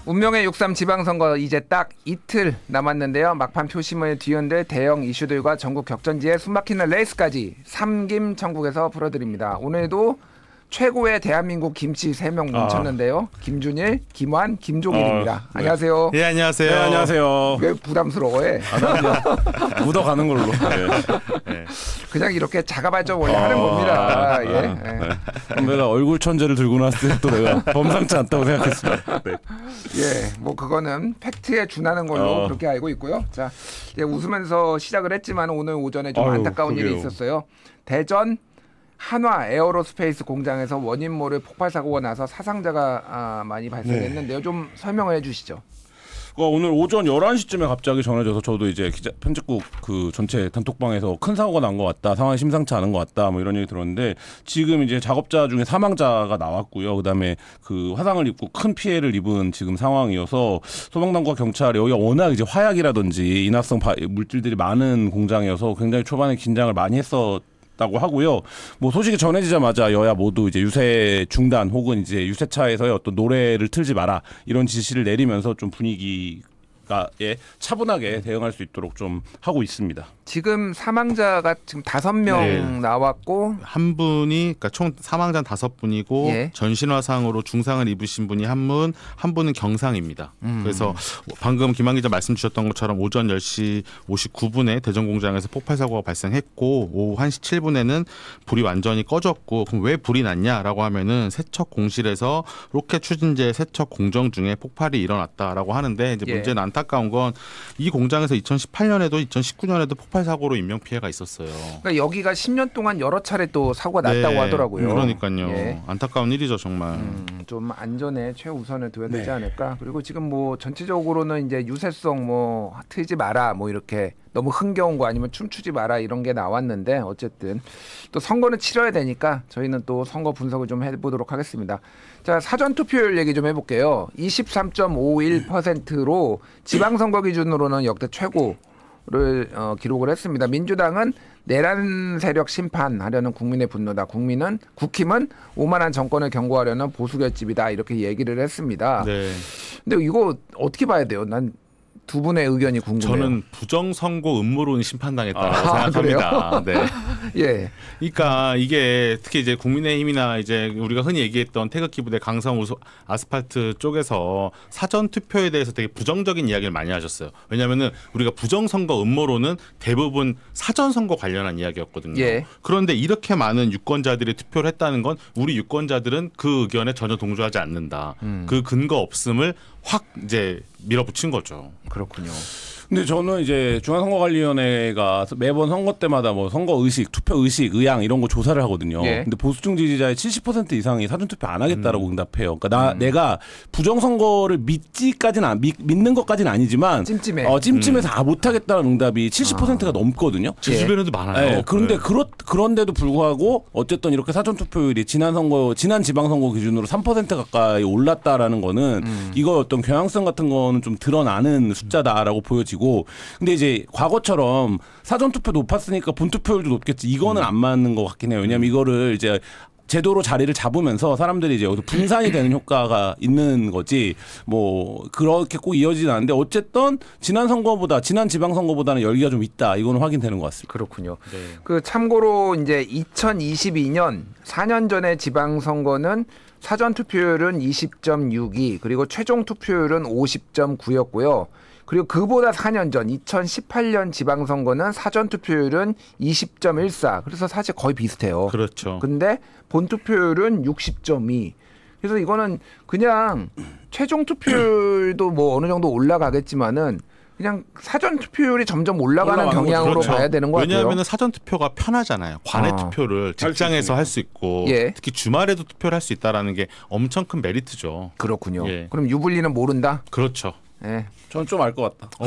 운명의 6.3 지방선거 이제 딱 이틀 남았는데요. 막판 표심을 뒤흔들 대형 이슈들과 전국 격전지에 숨막히는 레이스까지 삼김천국에서 풀어드립니다. 오늘도 최고의 대한민국 김치 3명 뭉쳤는데요. 김준일, 김환, 김종일입니다. 네. 안녕하세요. 예, 안녕하세요. 네, 안녕하세요. 왜 부담스러워해? 묻어가는 걸로. 네. 그냥 이렇게 자가 발전 원래 하는 겁니다. 예. 그럼 내가 얼굴 천재를 들고 나왔을 때 또 내가 범상치 않다고 생각했습니다. 네. 예, 뭐 그거는 팩트에 준하는 걸로 그렇게 알고 있고요. 자, 이제 웃으면서 시작을 했지만 오늘 오전에 좀 안타까운 일이 있었어요. 대전 한화 에어로스페이스 공장에서 원인 모를 폭발 사고가 나서 사상자가 많이 발생했는데요. 좀 설명을 해주시죠. 오늘 오전 11시쯤에 갑자기 전해져서 저도 이제 편집국 그 전체 단톡방에서 큰 사고가 난 것 같다, 상황이 심상치 않은 것 같다, 뭐 이런 얘기 들었는데 지금 이제 작업자 중에 사망자가 나왔고요. 그다음에 그 화상을 입고 큰 피해를 입은 지금 상황이어서 소방당국과 경찰, 여기가 워낙 이제 화약이라든지 인화성 물질들이 많은 공장이어서 굉장히 초반에 긴장을 많이 했었다고 하고요. 뭐 소식이 전해지자마자 여야 모두 이제 유세 중단 혹은 이제 유세차에서의 어떤 노래를 틀지 마라 이런 지시를 내리면서 좀 분위기가 차분하게 대응할 수 있도록 좀 하고 있습니다. 지금 사망자가 지금 5명 나왔고 한 분이 그러니까 총 사망자는 5분이고 예. 전신화상으로 중상을 입으신 분이 한 분은 경상입니다. 그래서 방금 김한 기자 말씀 주셨던 것처럼 오전 10시 59분에 대전 공장에서 폭발 사고가 발생했고 오후 1시 7분에는 불이 완전히 꺼졌고 그럼 왜 불이 났냐라고 하면은 세척 공실에서 로켓 추진제 세척 공정 중에 폭발이 일어났다라고 하는데 이제 문제는 안타까운 건 이 공장에서 2018년에도 2019년에도 폭발 사고로 인명 피해가 있었어요. 그러니까 여기가 10년 동안 여러 차례 또 사고가 났다고 하더라고요. 그러니까요. 예. 안타까운 일이죠 정말. 좀 안전에 최우선을 둬야 되지 않을까. 그리고 지금 뭐 전체적으로는 이제 유세성 뭐 틀지 마라 뭐 이렇게 너무 흥겨운 거 아니면 춤추지 마라 이런 게 나왔는데 어쨌든 또 선거는 치러야 되니까 저희는 또 선거 분석을 좀 해보도록 하겠습니다. 자, 사전 투표율 얘기 좀 해볼게요. 23.51%로 지방선거 기준으로는 역대 최고를 기록을 했습니다. 민주당은 내란 세력 심판하려는 국민의 분노다. 국힘은 오만한 정권을 경고하려는 보수 결집이다. 이렇게 얘기를 했습니다. 네. 근데 이거 어떻게 봐야 돼요? 난 두 분의 의견이 궁금해요. 저는 부정선거 음모론 심판당했다고 생각합니다. 네. 예. 그러니까 이게 특히 이제 국민의힘이나 이제 우리가 흔히 얘기했던 태극기 부대 강성 아스팔트 쪽에서 사전 투표에 대해서 되게 부정적인 이야기를 많이 하셨어요. 왜냐하면은 우리가 부정선거 음모론은 대부분 사전 선거 관련한 이야기였거든요. 예. 그런데 이렇게 많은 유권자들이 투표를 했다는 건 우리 유권자들은 그 의견에 전혀 동조하지 않는다. 그 근거 없음을 확 이제 밀어붙인 거죠. 그렇군요. 근데 저는 이제 중앙선거관리위원회가 매번 선거 때마다 뭐 선거 의식, 투표 의식, 의향 이런 거 조사를 하거든요. 예. 근데 보수층 지지자의 70% 이상이 사전투표 안 하겠다라고 응답해요. 그러니까 내가 부정선거를 믿는 것까지는 아니지만 찜찜해. 찜찜해서 못 하겠다는 응답이 70%가 넘거든요. 제 주변에도 많아요. 네, 그런데 그런데도 불구하고 어쨌든 이렇게 사전투표율이 지난 지방선거 기준으로 3% 가까이 올랐다라는 거는 이거 어떤 경향성 같은 거는 좀 드러나는 숫자다라고 보여지고. 근데 이제 과거처럼 사전투표 높았으니까 본투표율도 높겠지. 이거는 안 맞는 것 같긴 해요. 왜냐하면 이거를 이제 제도로 자리를 잡으면서 사람들이 이제 여기서 분산이 되는 효과가 있는 거지 뭐 그렇게 꼭 이어지진 않는데 어쨌든 지난 지방선거보다는 열기가 좀 있다. 이거는 확인되는 것 같습니다. 그렇군요. 네. 그 참고로 이제 2022년 4년 전의 지방선거는 사전 투표율은 20.62 그리고 최종 투표율은 50.9였고요. 그리고 그보다 4년 전 2018년 지방선거는 사전투표율은 20.14 그래서 사실 거의 비슷해요. 그렇죠. 근데 본투표율은 60.2 그래서 이거는 그냥 최종 투표율도 뭐 어느 정도 올라가겠지만은 그냥 사전 투표율이 점점 올라가는 경향으로 그렇죠. 봐야 되는 것 같아요. 왜냐하면 사전 투표가 편하잖아요. 관외 투표를 직장에서 할 수 있고 예. 특히 주말에도 투표를 할 수 있다라는 게 엄청 큰 메리트죠. 그렇군요. 예. 그럼 유불리는 모른다? 그렇죠. 예. 저는 좀 알 것 같다.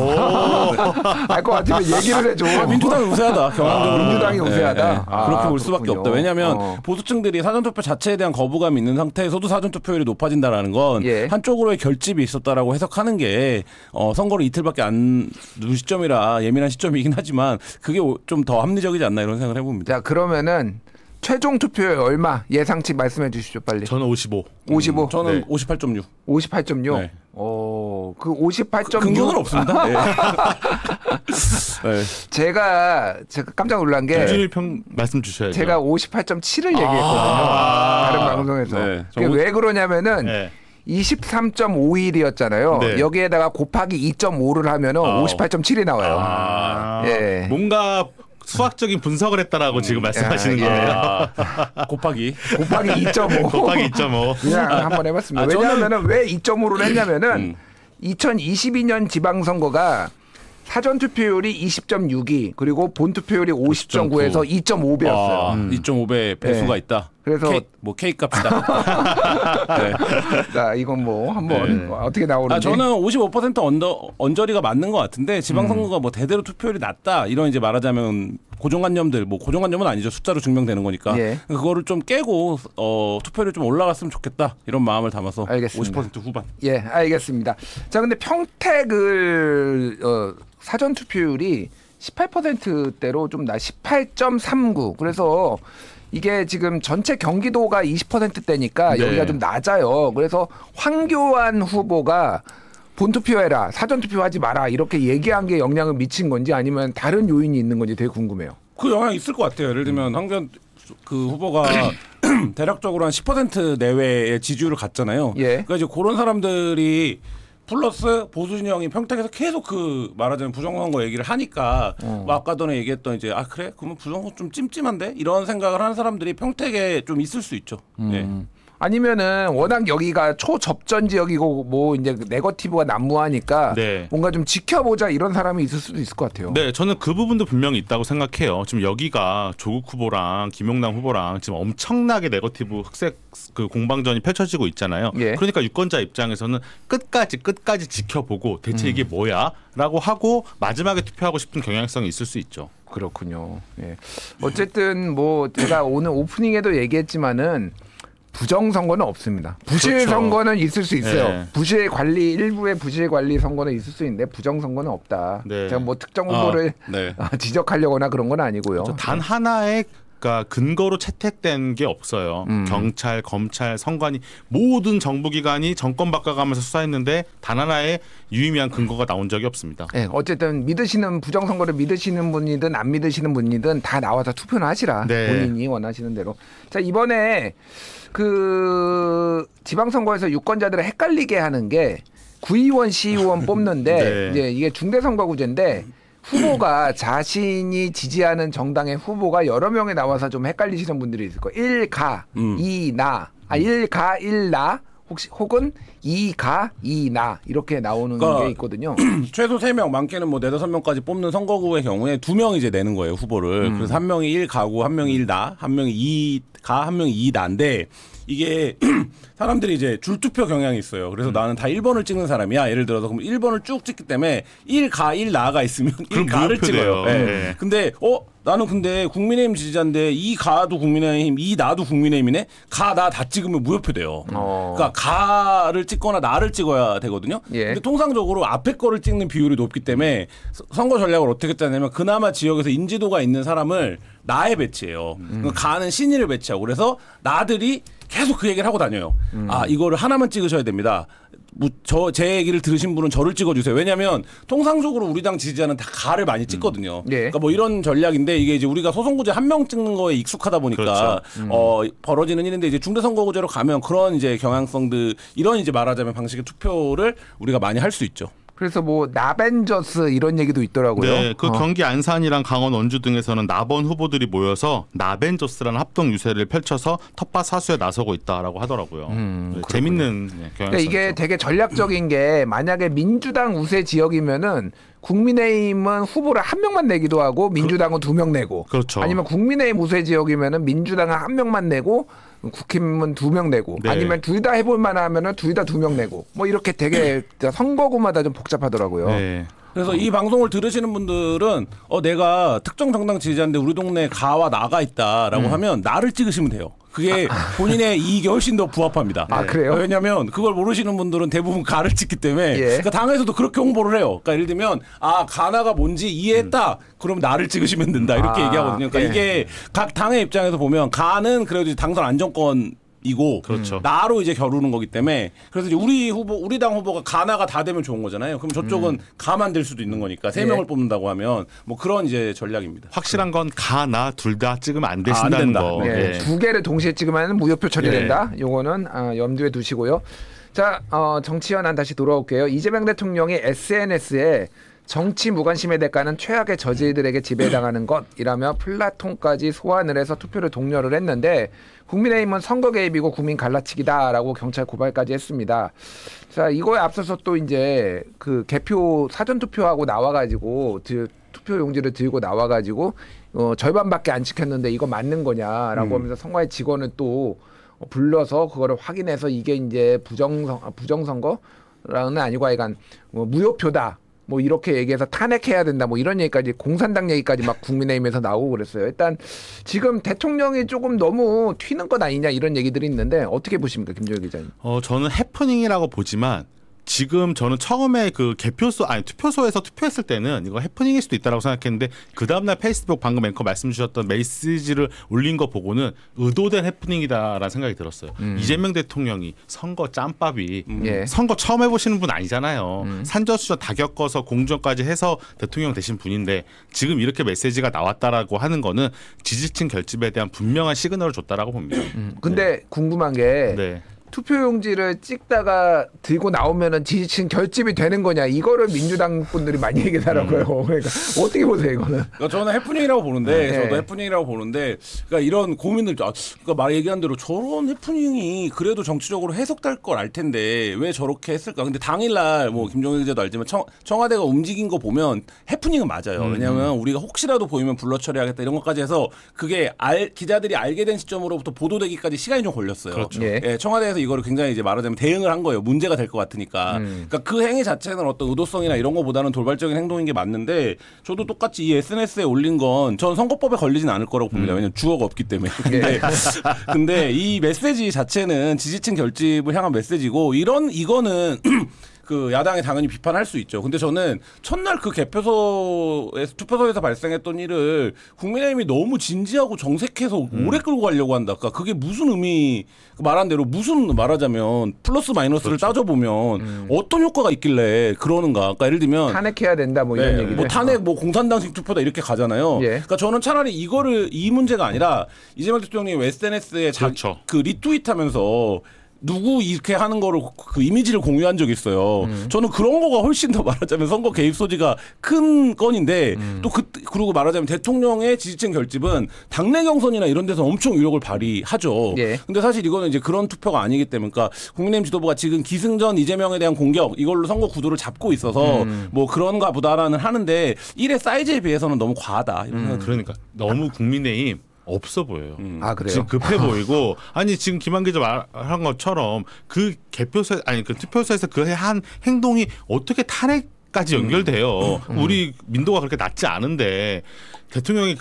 알 것 같으면 얘기를 해줘. 민주당이 우세하다. 경험적으로. 민주당이 우세하다. 네, 네. 그렇게 볼 수밖에 그렇군요. 없다. 왜냐하면 보수층들이 사전투표 자체에 대한 거부감이 있는 상태에서도 사전투표율이 높아진다라는 건 예. 한쪽으로의 결집이 있었다라고 해석하는 게 선거를 이틀밖에 안 눈 시점이라 예민한 시점이긴 하지만 그게 좀 더 합리적이지 않나 이런 생각을 해봅니다. 자, 그러면은 최종 투표율 얼마 예상치 말씀해 주시죠, 빨리. 저는 55. 55. 저는 네. 58.6. 58.6. 네. 그 58.6 근거는 없습니다. 네. 네. 제가 깜짝 놀란 게 김준일 평 말씀 주셔야죠. 제가 58.7을 얘기했거든요. 다른 방송에서. 네. 그게 왜 그러냐면은 네. 23.51이었잖아요. 네. 여기에다가 곱하기 2.5를 하면은 58.7이 나와요. 예. 뭔가 수학적인 분석을 했다라고 지금 말씀하시는 예. 거네요. 곱하기. 곱하기 2.5. 곱하기 2.5. 그냥 한번 해봤습니다. 왜냐하면은 왜 2.5를 했냐면은 2022년 지방선거가 사전 투표율이 20.62 그리고 본 투표율이 50.9에서 2.5배였어요. 2.5배 배수가 네. 있다. 그래서 K 값이다. 네. 자, 이건 뭐 한번 어떻게 나오는지. 저는 55% 언저리가 맞는 것 같은데 지방선거가 뭐 대대로 투표율이 낮다 이런 이제 말하자면 고정관념들 뭐 고정관념은 아니죠. 숫자로 증명되는 거니까 예. 그거를 좀 깨고 투표율이 좀 올라갔으면 좋겠다 이런 마음을 담아서 알겠습니다. 50% 후반. 예, 알겠습니다. 자, 근데 평택을 사전 투표율이 18%대로 좀 18.39. 그래서 이게 지금 전체 경기도가 20%대니까 네. 여기가 좀 낮아요. 그래서 황교안 후보가 본투표해라, 사전투표하지 마라 이렇게 얘기한 게 영향을 미친 건지 아니면 다른 요인이 있는 건지 되게 궁금해요. 그 영향이 있을 것 같아요. 예를 들면 황교안 그 후보가 대략적으로 한 10% 내외의 지지율을 갖잖아요. 예. 그러니까 이제 그런 사람들이 플러스 보수 진영이 평택에서 계속 그 말하자면 부정선거 얘기를 하니까 뭐 아까 전에 얘기했던 이제 그래 그러면 부정선거 좀 찜찜한데 이런 생각을 하는 사람들이 평택에 좀 있을 수 있죠. 네. 아니면은 워낙 여기가 초접전 지역이고 뭐 이제 네거티브가 난무하니까 네. 뭔가 좀 지켜보자 이런 사람이 있을 수도 있을 것 같아요. 네, 저는 그 부분도 분명히 있다고 생각해요. 지금 여기가 조국 후보랑 김용남 후보랑 지금 엄청나게 네거티브 흑색 그 공방전이 펼쳐지고 있잖아요. 예. 그러니까 유권자 입장에서는 끝까지 지켜보고 대체 이게 뭐야라고 하고 마지막에 투표하고 싶은 경향성이 있을 수 있죠. 그렇군요. 예. 어쨌든 뭐 제가 오늘 오프닝에도 얘기했지만은 부정 선거는 없습니다. 부실 그렇죠. 선거는 있을 수 있어요. 네. 부실 관리 일부의 부실 관리 선거는 있을 수 있는데 부정 선거는 없다. 네. 제가 뭐 특정 후보를 네. 지적하려거나 그런 건 아니고요. 단 하나의 그러니까 근거로 채택된 게 없어요. 경찰, 검찰, 선관위 모든 정부기관이 정권 바꿔가면서 수사했는데 단 하나의 유의미한 근거가 나온 적이 없습니다. 네, 어쨌든 믿으시는 부정 선거를 믿으시는 분이든 안 믿으시는 분이든 다 나와서 투표는 하시라. 네. 본인이 원하시는 대로. 자, 이번에 그 지방선거에서 유권자들을 헷갈리게 하는 게 구의원, 시의원 뽑는데 네. 이제 이게 중대선거구제인데 후보가 자신이 지지하는 정당의 후보가 여러 명이 나와서 좀 헷갈리시는 분들이 있을 거예요. 1가, 2나, 1가, 1나 혹은 2가, 2나 이렇게 나오는 그러니까 게 있거든요. 최소 3명, 많게는 뭐 4-5명까지 뽑는 선거구의 경우에 2명이 이제 내는 거예요, 후보를. 그래서 한 명이 1가고 한 명이 1나, 한 명이 2가, 한 명이 2나인데 이게 사람들이 이제 줄투표 경향이 있어요. 그래서 나는 다 1번을 찍는 사람이야. 예를 들어서 그럼 1번을 쭉 찍기 때문에 1가, 1나가 있으면 그럼 1가를 찍어요. 무효표돼요. 네. 네. 근데 나는 근데 국민의힘 지지자인데 2가도 국민의힘, 2나도 국민의힘이네. 가, 나 다 찍으면 무효표 돼요. 그러니까 가를 찍거나 나를 찍어야 되거든요. 예. 근데 통상적으로 앞에 거를 찍는 비율이 높기 때문에 선거 전략을 어떻게 짜냐면 그나마 지역에서 인지도가 있는 사람을 나에 배치해요. 그러니까 가는 신의를 배치하고 그래서 나들이 계속 그 얘기를 하고 다녀요. 이거를 하나만 찍으셔야 됩니다. 제 얘기를 들으신 분은 저를 찍어주세요. 왜냐하면 통상적으로 우리 당 지지자는 다 가를 많이 찍거든요. 예. 그러니까 뭐 이런 전략인데 이게 이제 우리가 소선구제 한 명 찍는 거에 익숙하다 보니까 벌어지는 일인데 이제 중대선거구제로 가면 그런 이제 경향성들 이런 이제 말하자면 방식의 투표를 우리가 많이 할 수 있죠. 그래서 뭐 나벤져스 이런 얘기도 있더라고요. 네, 그 경기 안산이랑 강원 원주 등에서는 나번 후보들이 모여서 나벤져스라는 합동 유세를 펼쳐서 텃밭 사수에 나서고 있다라고 하더라고요. 네, 재밌는 경향성. 그러니까 이게 되게 전략적인 게 만약에 민주당 우세 지역이면은 국민의힘은 후보를 한 명만 내기도 하고 민주당은 2명 내고 그렇죠. 아니면 국민의힘 우세 지역이면은 민주당은 한 명만 내고 국힘은 2명 내고 네. 아니면 둘 다 해볼 만하면은 둘 다 2명 내고 뭐 이렇게 되게 선거구마다 좀 복잡하더라고요. 네. 그래서 이 방송을 들으시는 분들은 내가 특정 정당 지지자인데 우리 동네에 가와 나가 있다라고 하면 나를 찍으시면 돼요. 그게 본인의 이익에 훨씬 더 부합합니다. 그래요? 왜냐하면 그걸 모르시는 분들은 대부분 가를 찍기 때문에 예. 그러니까 당에서도 그렇게 홍보를 해요. 그러니까 예를 들면 가나가 뭔지 이해했다. 그럼 나를 찍으시면 된다. 이렇게 얘기하거든요. 그러니까 예. 이게 각 당의 입장에서 보면 가는 그래도 당선 안정권 이고 그렇죠. 나로 이제 겨루는 거기 때문에 그래서 이제 우리 당 후보가 가나가 다 되면 좋은 거잖아요. 그럼 저쪽은 가만 될 수도 있는 거니까 세 명을 뽑는다고 하면 뭐 그런 이제 전략입니다. 확실한 건 가나 둘 다 찍으면 안 안 되신다는 된다. 거. 네, 예. 두 개를 동시에 찍으면 무효표 처리된다. 예. 요거는 염두에 두시고요. 자, 정치 현안 다시 돌아올게요. 이재명 대통령이 SNS에 정치 무관심의 대가는 최악의 저지들에게 지배당하는 것이라며 플라톤까지 소환을 해서 투표를 독려를 했는데 국민의힘은 선거 개입이고 국민 갈라치기다라고 경찰 고발까지 했습니다. 자, 이거에 앞서서 또 이제 그 개표 사전 투표하고 나와가지고 투표 용지를 들고 나와가지고 절반밖에 안 찍혔는데 이거 맞는 거냐라고 하면서 선관위 직원을 또 불러서 그거를 확인해서 이게 이제 부정선거라는 아니고 하여간 무효표다. 뭐 이렇게 얘기해서 탄핵해야 된다 뭐 이런 얘기까지 공산당 얘기까지 막 국민의힘에서 나오고 그랬어요. 일단 지금 대통령이 조금 너무 튀는 것 아니냐 이런 얘기들이 있는데 어떻게 보십니까, 김정일 기자님? 저는 해프닝이라고 보지만 지금 저는 처음에 그 투표소에서 투표했을 때는 이거 해프닝일 수도 있다라고 생각했는데 그 다음날 페이스북 방금 앵커 말씀 주셨던 메시지를 올린 거 보고는 의도된 해프닝이다라는 생각이 들었어요. 이재명 대통령이 선거 짬밥이 예. 선거 처음 해보시는 분 아니잖아요. 산전수전 다 겪어서 공정까지 해서 대통령 되신 분인데 지금 이렇게 메시지가 나왔다라고 하는 거는 지지층 결집에 대한 분명한 시그널을 줬다라고 봅니다. 근데 궁금한 게 네. 투표용지를 찍다가 들고 나오면은 지지층 결집이 되는 거냐 이거를 민주당 분들이 많이 얘기하더라고요. 그러니까 어떻게 보세요 이거는? 그러니까 저는 해프닝이라고 보는데 네. 저도 해프닝이라고 보는데 그러니까 이런 고민을 그러니까 말 얘기한 대로 저런 해프닝이 그래도 정치적으로 해석될 걸 알 텐데 왜 저렇게 했을까? 근데 당일날 뭐 김종일 기자도 알지만 청와대가 움직인 거 보면 해프닝은 맞아요. 왜냐하면 우리가 혹시라도 보이면 불러 처리하겠다 이런 것까지 해서 그게 기자들이 알게 된 시점으로부터 보도되기까지 시간이 좀 걸렸어요. 그렇죠. 예. 예, 청와대에서 이거를 굉장히 이제 말하자면 대응을 한 거예요. 문제가 될 것 같으니까. 그러니까 그 행위 자체는 어떤 의도성이나 이런 거보다는 돌발적인 행동인 게 맞는데 저도 똑같이 이 SNS에 올린 건 전 선거법에 걸리진 않을 거라고 봅니다. 왜냐면 주어가 없기 때문에. 근데 이 메시지 자체는 지지층 결집을 향한 메시지고 이거는 그 야당이 당연히 비판할 수 있죠. 근데 저는 첫날 그 투표소에서 발생했던 일을 국민의힘이 너무 진지하고 정색해서 오래 끌고 가려고 한다. 그러니까 그게 무슨 의미 말한 대로 무슨 말하자면 플러스 마이너스를 그렇죠. 따져보면 어떤 효과가 있길래 그러는가. 그러니까 예를 들면 탄핵해야 된다 뭐 이런 네, 얘기들. 뭐 탄핵 뭐 공산당식 투표다 이렇게 가잖아요. 예. 그러니까 저는 차라리 이 문제가 아니라 이재명 대통령이 SNS에 그렇죠. 그 리트윗하면서 누구 이렇게 하는 거를 그 이미지를 공유한 적이 있어요. 저는 그런 거가 훨씬 더 말하자면 선거 개입 소지가 큰 건인데 또 그리고 말하자면 대통령의 지지층 결집은 당내 경선이나 이런 데서 엄청 위력을 발휘하죠. 예. 근데 사실 이거는 이제 그런 투표가 아니기 때문에 그러니까 국민의힘 지도부가 지금 기승전 이재명에 대한 공격 이걸로 선거 구도를 잡고 있어서 뭐 그런가 보다라는 하는데 일의 사이즈에 비해서는 너무 과하다. 이런 생각이 그러니까 너무 국민의힘 없어 보여요. 아 그래요? 지금 급해 보이고 아니 지금 김한 기자 말한 것처럼 그 개표소 그 투표소에서 그 한 행동이 어떻게 탄핵까지 연결돼요. 우리 민도가 그렇게 낮지 않은데 대통령이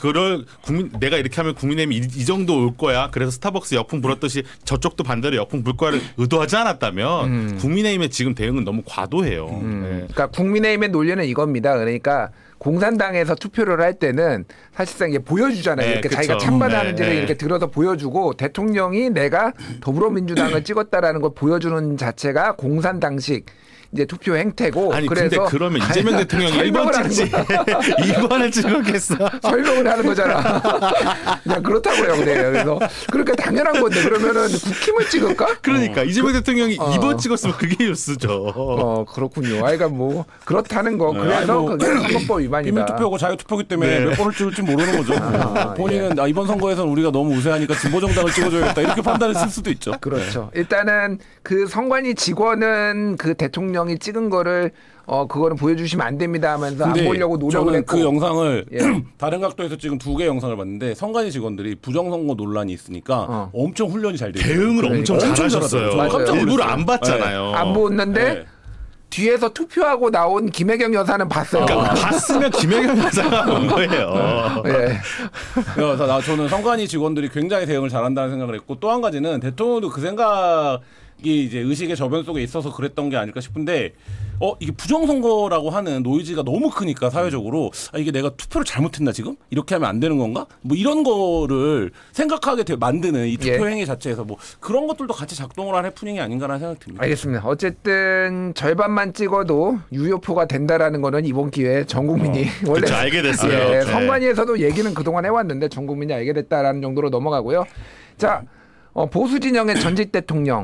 내가 이렇게 하면 국민의힘이 이 정도 올 거야. 그래서 스타벅스 역풍 불었듯이 저쪽도 반대로 역풍 불 거야를 의도하지 않았다면 국민의힘의 지금 대응은 너무 과도해요. 네. 그러니까 국민의힘의 논리는 이겁니다. 그러니까 공산당에서 투표를 할 때는 사실상 이게 보여주잖아요. 네, 이렇게 그쵸. 자기가 찬반하는지를 네, 네. 이렇게 들어서 보여주고 대통령이 내가 더불어민주당을 찍었다라는 걸 보여주는 자체가 공산당식 이제 투표 행태고. 아니 그래서 근데 그러면 이재명 대통령이 설명을 1번 하는 찍지 거야. 2번을 찍었겠어. 설명을 하는 거잖아. 그냥 그렇다고요. 그래서 그러니까 당연한 건데 그러면은 국힘을 찍을까? 그러니까 이재명 대통령이 2번 찍었으면 그게 뉴스죠. 그렇군요. 아이가 뭐 그렇다는 거. 네, 그래서 아니, 뭐 그게 선거법 위반이다. 비밀투표고 자유투표기 때문에 네. 몇 번을 찍을지 모르는 거죠. 본인은 이번 선거에서는 우리가 너무 우세하니까 진보정당을 찍어줘야겠다 이렇게 판단했을 수도 있죠. 그렇죠. 일단은 그 선관위 직원은 그 대통령이 찍은 거를 그거는 보여주시면 안 됩니다 하면서 안 보려고 노력을 저는 했고. 그 영상을 예. 다른 각도에서 찍은 2개 영상을 봤는데 선관위 직원들이 부정선거 논란이 있으니까 엄청 훈련이 잘 돼요. 대응을 엄청 잘하셨어요. 저는 깜짝 일부러 놀랐어요. 안 봤잖아요. 안 보는데 네. 뒤에서 투표하고 나온 김혜경 여사는 봤어요. 그러니까 봤으면 김혜경 여사가 본 거예요. 예. 그래서 저는 선관위 직원들이 굉장히 대응을 잘한다는 생각을 했고 또 한 가지는 대통령도 그 생각 이제 의식의 저변 속에 있어서 그랬던 게 아닐까 싶은데 이게 부정선거라고 하는 노이즈가 너무 크니까 사회적으로 이게 내가 투표를 잘못했나 지금? 이렇게 하면 안 되는 건가? 뭐 이런 거를 생각하게 만드는 이 투표 행위 자체에서 뭐 그런 것들도 같이 작동을 한 해프닝이 아닌가라는 생각이 듭니다. 알겠습니다. 어쨌든 절반만 찍어도 유효표가 된다라는 거는 이번 기회에 전 국민이 원래 그쵸, 알게 됐어요. 예, 네. 선관위에서도 얘기는 그동안 해왔는데 전 국민이 알게 됐다라는 정도로 넘어가고요. 자, 보수 진영의 전직 대통령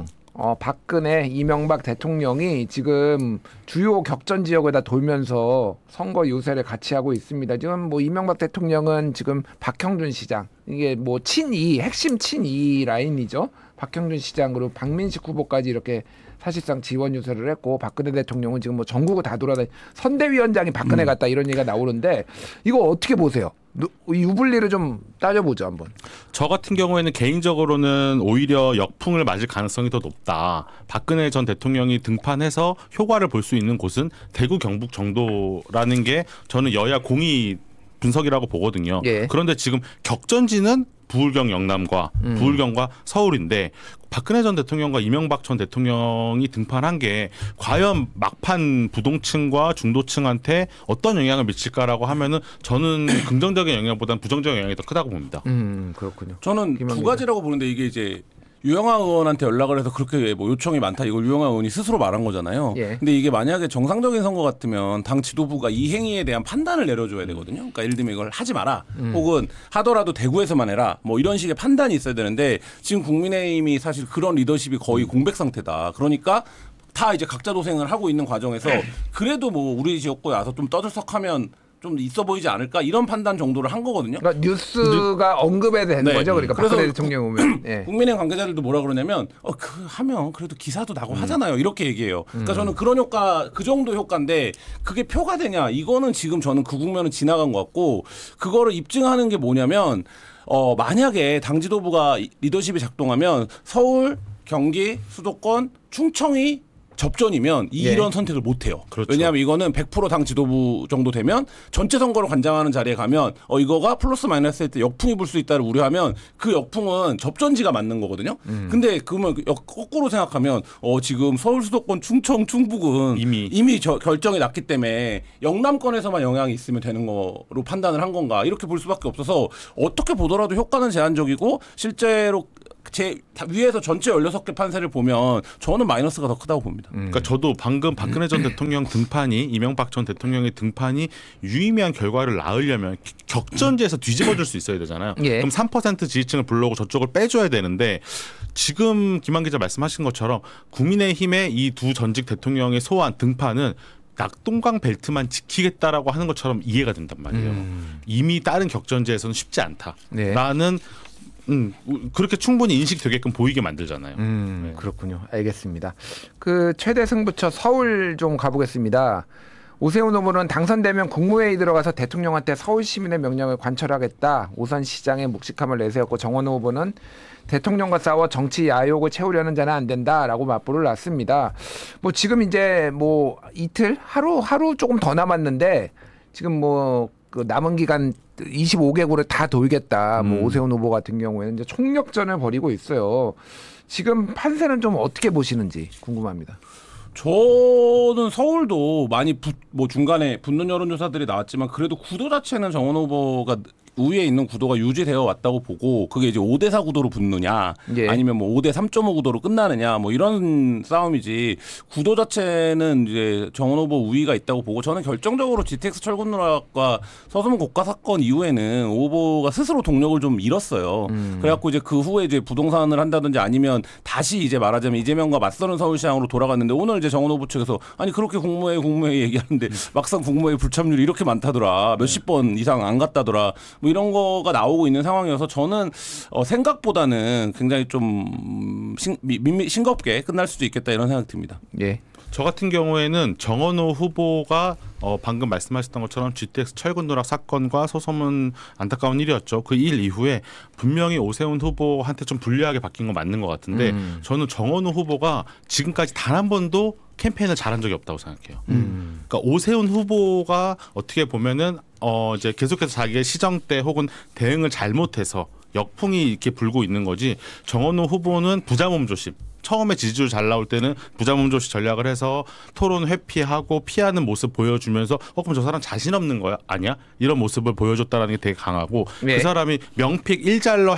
박근혜, 이명박 대통령이 지금 주요 격전 지역에다 돌면서 선거 유세를 같이 하고 있습니다. 지금 뭐 이명박 대통령은 지금 박형준 시장, 이게 뭐 친이, 핵심 친이 라인이죠. 박형준 시장으로 박민식 후보까지 이렇게 사실상 지원 유세를 했고, 박근혜 대통령은 지금 뭐 전국을 다 돌아다니, 선대위원장이 박근혜 같다 이런 얘기가 나오는데 이거 어떻게 보세요? 유불리를 좀 따져보죠 한번. 저 같은 경우에는 개인적으로는 오히려 역풍을 맞을 가능성이 더 높다. 박근혜 전 대통령이 등판해서 효과를 볼 수 있는 곳은 대구 경북 정도라는 게 저는 여야 공의 분석이라고 보거든요. 예. 그런데 지금 격전지는 부울경 영남과 부울경과 서울인데 박근혜 전 대통령과 이명박 전 대통령이 등판한 게 과연 막판 부동층과 중도층한테 어떤 영향을 미칠까라고 하면은 저는 긍정적인 영향보다는 부정적인 영향이 더 크다고 봅니다. 그렇군요. 저는 두 가지라고 보는데 이게 이제 유영하 의원한테 연락을 해서 그렇게 뭐 요청이 많다 이걸 유영하 의원이 스스로 말한 거잖아요. 예. 근데 이게 만약에 정상적인 선거 같으면 당 지도부가 이 행위에 대한 판단을 내려줘야 되거든요. 그러니까 예를 들면 이걸 하지 마라 혹은 하더라도 대구에서만 해라 뭐 이런 식의 판단이 있어야 되는데 지금 국민의힘이 사실 그런 리더십이 거의 공백 상태다. 그러니까 다 이제 각자 도생을 하고 있는 과정에서 그래도 뭐 우리 지역구에 와서 좀 떠들썩하면 좀 있어 보이지 않을까 이런 판단 정도를 한 거거든요. 그러니까 뉴스가 언급해야 되는 네. 거죠. 그러니까 그래서 박근혜 대통령 오면. 예. 국민의힘 관계자들도 뭐라 그러냐면 하면 그래도 기사도 나고 하잖아요. 이렇게 얘기해요. 그러니까 저는 그런 효과 그 정도 효과인데 그게 표가 되냐 이거는 지금 저는 그 국면은 지나간 것 같고 그거를 입증하는 게 뭐냐면 만약에 당 지도부가 리더십이 작동하면 서울, 경기, 수도권, 충청이 접전이면 이런 선택을 못 해요. 그렇죠. 왜냐하면 이거는 100% 당 지도부 정도 되면 전체 선거를 관장하는 자리에 가면 이거가 플러스 마이너스 할 때 역풍이 불 수 있다를 우려하면 그 역풍은 접전지가 맞는 거거든요. 근데 그러면 거꾸로 생각하면 지금 서울 수도권 충청 충북은 이미 결정이 났기 때문에 영남권에서만 영향이 있으면 되는 거로 판단을 한 건가 이렇게 볼 수밖에 없어서 어떻게 보더라도 효과는 제한적이고 실제로 위에서 전체 16개 판세를 보면 저는 마이너스가 더 크다고 봅니다. 그러니까 저도 방금 박근혜 전 대통령 등판이 이명박 전 대통령의 등판이 유의미한 결과를 낳으려면 격전지에서 뒤집어질 수 있어야 되잖아요. 예. 그럼 3% 지지층을 불러오고 저쪽을 빼줘야 되는데 지금 김한 기자 말씀하신 것처럼 국민의힘의 이 두 전직 대통령의 소환 등판은 낙동강 벨트만 지키겠다라고 하는 것처럼 이해가 된단 말이에요. 이미 다른 격전지에서는 쉽지 않다라는 그렇게 충분히 인식되게끔 보이게 만들잖아요. 네. 그렇군요. 알겠습니다. 그 최대 승부처 서울 좀 가보겠습니다. 오세훈 후보는 당선되면 국무회의 들어가서 대통령한테 서울 시민의 명령을 관철하겠다. 오선 시장의 묵직함을 내세웠고 정원호 후보는 대통령과 싸워 정치 야욕을 채우려는 자는 안 된다라고 맞불을 놨습니다. 뭐 지금 이제 뭐 이틀 하루 조금 더 남았는데 지금 뭐 그 남은 기간 25개국을 다 돌겠다. 뭐 오세훈 후보 같은 경우에는 이제 총력전을 벌이고 있어요. 지금 판세는 좀 어떻게 보시는지 궁금합니다. 저는 서울도 많이 뭐 중간에 붙는 여론조사들이 나왔지만 그래도 구도 자체는 정원 후보가 우위에 있는 구도가 유지되어 왔다고 보고 그게 이제 5대4 구도로 붙느냐 예. 아니면 뭐 5대 3.5 구도로 끝나느냐 뭐 이런 싸움이지 구도 자체는 이제 정원 후보 우위가 있다고 보고 저는 결정적으로 GTX 철근 누락과 서수문 고가 사건 이후에는 오 후보가 스스로 동력을 좀 잃었어요. 그래갖고 이제 그 후에 이제 부동산을 한다든지 아니면 다시 이제 말하자면 이재명과 맞서는 서울시장으로 돌아갔는데 오늘 이제 정원 후보 측에서 아니 그렇게 국무회의 얘기하는데 막상 국무회의 불참률이 이렇게 많다더라 몇십 번 이상 안 갔다더라 뭐 이런 거가 나오고 있는 상황이어서 저는 생각보다는 굉장히 좀 싱겁게 끝날 수도 있겠다 이런 생각이 듭니다. 예. 저 같은 경우에는 정원호 후보가 방금 말씀하셨던 것처럼 GTX 철근 누락 사건과 소송은 안타까운 일이었죠. 그 일 이후에 분명히 오세훈 후보한테 좀 불리하게 바뀐 건 맞는 것 같은데 저는 정원호 후보가 지금까지 단 한 번도 캠페인을 잘한 적이 없다고 생각해요. 그러니까 오세훈 후보가 어떻게 보면은 이제 계속해서 자기의 시정 때 혹은 대응을 잘못해서 역풍이 이렇게 불고 있는 거지 정원호 후보는 부자 몸조심 처음에 지지율 잘 나올 때는 부자문조시 전략을 해서 토론 회피하고 피하는 모습 보여주면서 그럼 저 사람 자신 없는 거야? 아니야? 이런 모습을 보여줬다라는 게 되게 강하고 네. 그 사람이 명픽 일잘러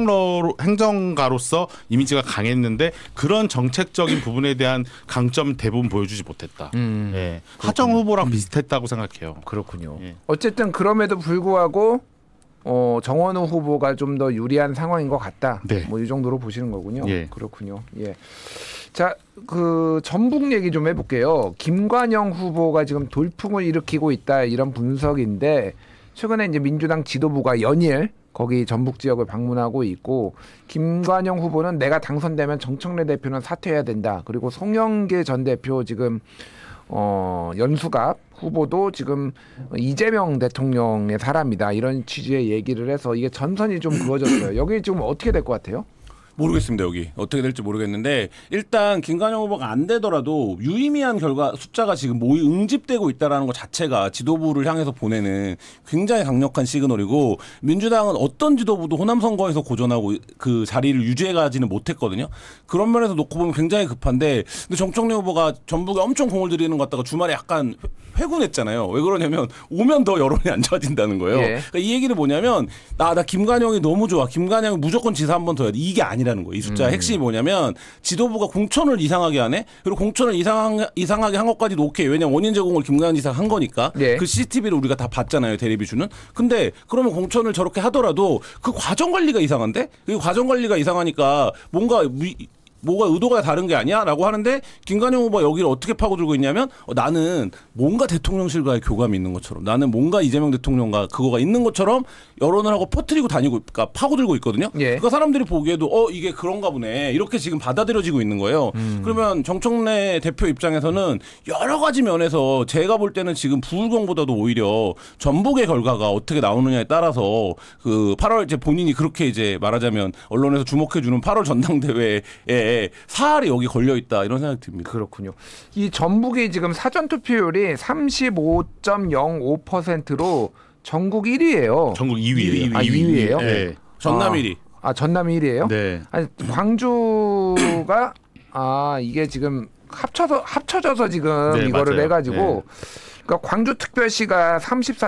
행정가로서 이미지가 강했는데 그런 정책적인 부분에 대한 강점 대부분 보여주지 못했다. 예. 하정 후보랑 비슷했다고 생각해요. 그렇군요. 예. 어쨌든 그럼에도 불구하고 정원우 후보가 좀 더 유리한 상황인 것 같다. 네. 뭐 이 정도로 보시는 거군요. 예. 그렇군요. 예. 자, 그 전북 얘기 좀 해볼게요. 김관영 후보가 지금 돌풍을 일으키고 있다 이런 분석인데 최근에 이제 민주당 지도부가 연일 거기 전북 지역을 방문하고 있고 김관영 후보는 내가 당선되면 정청래 대표는 사퇴해야 된다. 그리고 송영길 전 대표 지금 연수갑 후보도 지금 이재명 대통령의 사람이다 이런 취지의 얘기를 해서 이게 전선이 좀 그어졌어요. 여기 지금 어떻게 될 것 같아요? 모르겠습니다. 여기 어떻게 될지 모르겠는데 일단 김관영 후보가 안 되더라도 유의미한 결과 숫자가 지금 모의 응집되고 있다라는 것 자체가 지도부를 향해서 보내는 굉장히 강력한 시그널이고 민주당은 어떤 지도부도 호남 선거에서 고전하고 그 자리를 유지해가지는 못했거든요. 그런 면에서 놓고 보면 굉장히 급한데 근데 정청래 후보가 전북에 엄청 공을 들이는 것 같다가 주말에 약간 회군했잖아요. 왜 그러냐면 오면 더 여론이 안 좋아진다는 거예요. 예. 그러니까 이 얘기를 뭐냐면 나 김관영이 너무 좋아. 김관영이 무조건 지사 한 번 더 해야 돼. 이게 아니라는 거예요. 이 숫자 핵심이 뭐냐면 지도부가 공천을 이상하게 하네. 그리고 공천을 이상하게 한 것까지도 오케이. 왜냐면 원인 제공을 김관영 지사가 한 거니까. 예. 그 CCTV를 우리가 다 봤잖아요. 대리비주는. 근데 그러면 공천을 저렇게 하더라도 그 과정 관리가 이상한데? 그 과정 관리가 이상하니까 뭐가 의도가 다른 게 아니야? 라고 하는데 김관영 후보가 여기를 어떻게 파고들고 있냐면 나는 뭔가 대통령실과의 교감이 있는 것처럼 나는 뭔가 이재명 대통령과 그거가 있는 것처럼 여론을 하고 퍼뜨리고 다니고 그러니까 파고들고 있거든요. 예. 그러니까 사람들이 보기에도 이게 그런가 보네. 이렇게 지금 받아들여지고 있는 거예요. 그러면 정청래 대표 입장에서는 여러 가지 면에서 제가 볼 때는 지금 부울경보다도 오히려 전북의 결과가 어떻게 나오느냐에 따라서 그 8월 이제 본인이 그렇게 이제 말하자면 언론에서 주목해 주는 8월 전당대회에 사활이 여기 걸려 있다 이런 생각이 듭니다. 그렇군요. 이 전북이 지금 사전 투표율이 35.05%로 전국 1위예요. 전국 2위예요. 2위예요? 네. 전남 1위. 전남 1위예요? 네. 아니, 광주가 이게 지금 합쳐져서 지금 네, 이거를 맞아요. 해가지고 그러니까 광주 특별시가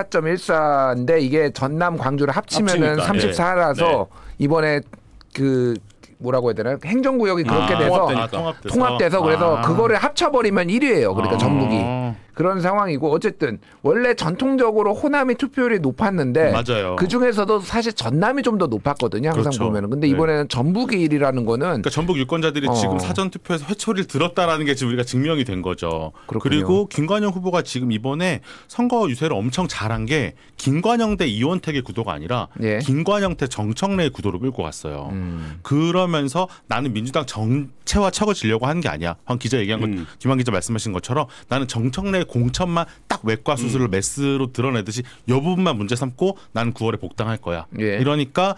34.14인데 이게 전남 광주를 합치면은 합치니까, 34라서 네. 이번에 그 뭐라고 해야 되나 행정구역이 그렇게 돼서 통합돼서 그래서 그거를 합쳐버리면 1위예요. 그러니까 전북이 그런 상황이고 어쨌든 원래 전통적으로 호남이 투표율이 높았는데 맞아요. 그 중에서도 사실 전남이 좀 더 높았거든요. 항상 그렇죠. 보면은 근데 네. 이번에는 전북이 1위라는 거는 그러니까 전북 유권자들이 지금 사전 투표에서 회초리를 들었다라는 게 지금 우리가 증명이 된 거죠. 그렇군요. 그리고 김관영 후보가 지금 이번에 선거 유세를 엄청 잘한 게 김관영 대 이원택의 구도가 아니라 예. 김관영 대 정청래의 구도로 끌고 갔어요. 그러면서 나는 민주당 정체와 척을 지려고 하는 게 아니야. 황 기자 얘기한 것, 김한 기자 말씀하신 것처럼 나는 정청래의 공천만 딱 외과 수술을 메스로 드러내듯이 이 부분만 문제 삼고 나는 9월에 복당할 거야. 예. 이러니까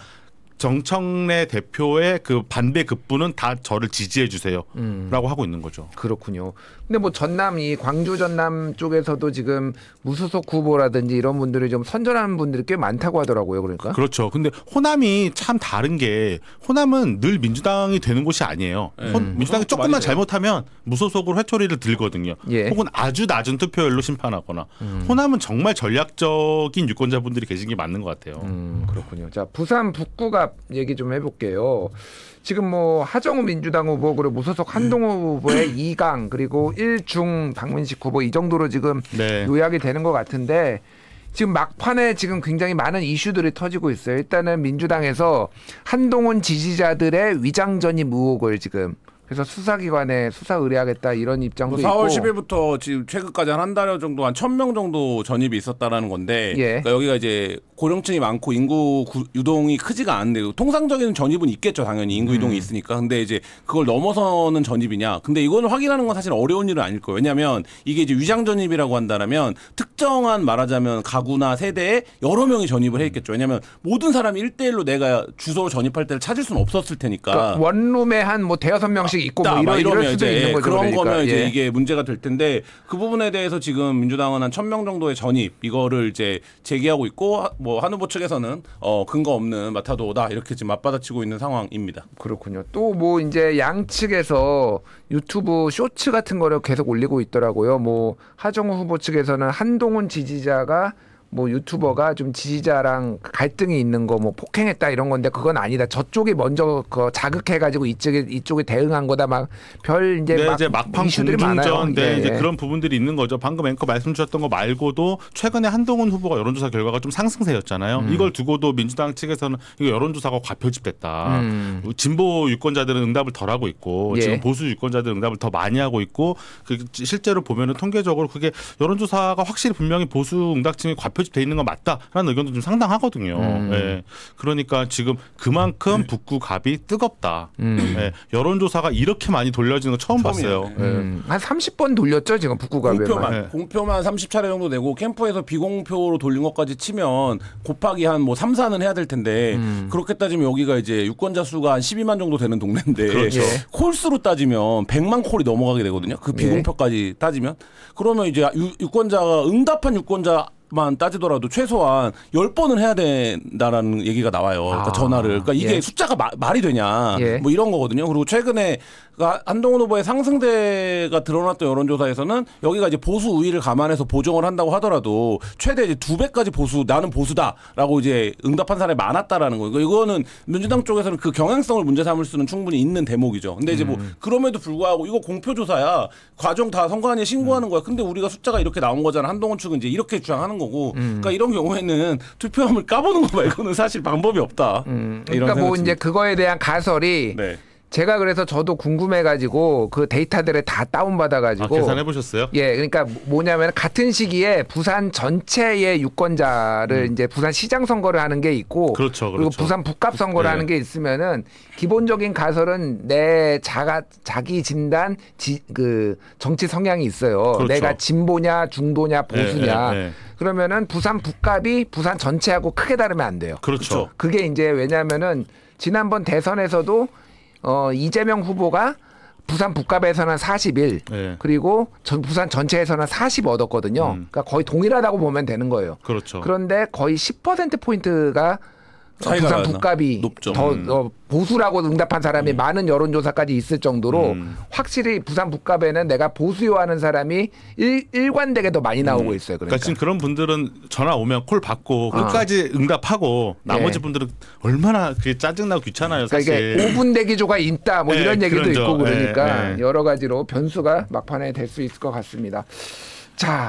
정청래 대표의 그 반대 급부는 다 저를 지지해 주세요라고 하고 있는 거죠. 그렇군요. 근데 뭐 전남이 광주 전남 쪽에서도 지금 무소속 후보라든지 이런 분들이 좀 선전하는 분들이 꽤 많다고 하더라고요. 그러니까. 그렇죠. 근데 호남이 참 다른 게 호남은 늘 민주당이 되는 곳이 아니에요. 민주당이 조금만 잘못하면 무소속으로 회초리를 들거든요. 예. 혹은 아주 낮은 투표율로 심판하거나. 호남은 정말 전략적인 유권자분들이 계신 게 맞는 것 같아요. 그렇군요. 자, 부산 북구갑 얘기 좀 해볼게요. 지금 뭐 하정우 민주당 후보 그리고 무소속 한동호 후보의 2강 그리고 1중 박민식 후보 이 정도로 지금 네. 요약이 되는 것 같은데 지금 막판에 지금 굉장히 많은 이슈들이 터지고 있어요. 일단은 민주당에서 한동훈 지지자들의 위장 전입 의혹을 지금 그래서 수사기관에 수사 의뢰하겠다 이런 입장도 4월 있고 10일부터 지금 최근까지 한 달 정도 한 1,000명 정도 전입이 있었다라는 건데 예. 그러니까 여기가 이제 고령층이 많고 인구 유동이 크지가 않은데 통상적인 전입은 있겠죠. 당연히 인구 유동이 있으니까. 근데 이제 그걸 넘어서는 전입이냐. 근데 이거는 확인하는 건 사실 어려운 일은 아닐 거예요. 왜냐하면 이게 이제 위장 전입이라고 한다면 특정한 말하자면 가구나 세대에 여러 명이 전입을 했겠죠. 왜냐하면 모든 사람이 1대1로 내가 주소를 전입할 때를 찾을 수는 없었을 테니까. 그러니까 원룸에 한 뭐 대여섯 명씩 있고 뭐 이럴 수도 이제 있는 거죠. 그런 그러니까. 거면 이제 예. 이게 문제가 될 텐데 그 부분에 대해서 지금 민주당은 한 1,000명 정도의 전입 이거를 이제 제기하고 있고 뭐 뭐 한 후보 측에서는 근거 없는 마타도다 이렇게 지금 맞받아치고 있는 상황입니다. 그렇군요. 또 뭐 이제 양측에서 유튜브 쇼츠 같은 거를 계속 올리고 있더라고요. 뭐 하정우 후보 측에서는 한동훈 지지자가 뭐 유튜버가 좀 지지자랑 갈등이 있는 거 뭐 폭행했다 이런 건데 그건 아니다. 저쪽이 먼저 그 자극해가지고 이쪽이 대응한 거다 막 별 이제 네, 막 이제 막판 이슈들이 많아요. 공중전, 네, 예, 이제 예. 그런 부분들이 있는 거죠. 방금 앵커 말씀 주셨던 거 말고도 최근에 한동훈 후보가 여론조사 결과가 좀 상승세였잖아요. 이걸 두고도 민주당 측에서는 이거 여론조사가 과표집됐다. 진보 유권자들은 응답을 덜 하고 있고 예. 지금 보수 유권자들은 응답을 더 많이 하고 있고 실제로 보면은 통계적으로 그게 여론조사가 확실히 분명히 보수 응답층이 과표집돼 있는 건 맞다라는 의견도 좀 상당하거든요. 예. 그러니까 지금 그만큼 북구 갑이 뜨겁다. 예. 여론조사가 이렇게 많이 돌려지는 거 처음 처음이에요. 봤어요. 예. 한 30번 돌렸죠 지금 북구갑에만. 네. 공표만 30차례 정도 내고 캠프에서 비공표로 돌린 것까지 치면 곱하기 한 뭐 3, 4는 해야 될 텐데 그렇게 따지면 여기가 이제 유권자 수가 한 12만 정도 되는 동네인데 그렇죠. 예. 콜수로 따지면 100만 콜이 넘어가게 되거든요. 그 비공표까지 따지면 그러면 이제 유권자가 응답한 유권자만 따지더라도 최소한 10번은 해야 된다라는 얘기가 나와요. 그러니까 전화를. 그러니까 이게 예. 숫자가 말이 되냐. 예. 뭐 이런 거거든요. 그리고 최근에 한동훈 후보의 상승세가 드러났던 여론조사에서는 여기가 이제 보수 우위를 감안해서 보정을 한다고 하더라도 최대 이제 2배까지 나는 보수다라고 이제 응답한 사람이 많았다라는 거예요. 이거는 민주당 쪽에서는 그 경향성을 문제 삼을 수는 충분히 있는 대목이죠. 근데 이제 뭐 그럼에도 불구하고 이거 공표조사야. 과정 다 선관위에 신고하는 거야. 근데 우리가 숫자가 이렇게 나온 거잖아. 한동훈 측은 이제 이렇게 주장하는 거고. 그러니까 이런 경우에는 투표함을 까보는 거 말고는 사실 방법이 없다. 이런 그러니까 뭐 생각이 이제 그거에 대한 가설이 네. 제가 그래서 저도 궁금해가지고 그 데이터들을 다 다운받아가지고 계산해 보셨어요? 예, 그러니까 뭐냐면 같은 시기에 부산 전체의 유권자를 이제 부산 시장 선거를 하는 게 있고, 그렇죠, 그리고 그렇죠. 부산 북갑 선거를 네. 하는 게 있으면은 기본적인 가설은 내 자기 진단 그 정치 성향이 있어요. 그렇죠. 내가 진보냐 중도냐 보수냐. 네. 그러면은 부산 북갑이 부산 전체하고 크게 다르면 안 돼요. 그렇죠. 그게 이제 왜냐면은 지난번 대선에서도 이재명 후보가 부산 북갑에서는 41 네. 그리고 부산 전체에서는 40 얻었거든요. 그러니까 거의 동일하다고 보면 되는 거예요. 그렇죠. 그런데 거의 10%포인트가 차이가 부산 나나? 북갑이 높죠. 더 보수라고 응답한 사람이 많은 여론조사까지 있을 정도로 확실히 부산 북갑에는 내가 보수요 하는 사람이 일관되게 더 많이 나오고 있어요. 그러니까 지금 그런 분들은 전화 오면 콜 받고 아. 끝까지 응답하고 나머지 예. 분들은 얼마나 그게 짜증나고 귀찮아요, 그러니까 사실. 이게 5분 대기조가 있다 뭐 네, 이런 얘기도 그런 있고 점. 그러니까 네, 네. 여러 가지로 변수가 막판에 될 수 있을 것 같습니다. 자,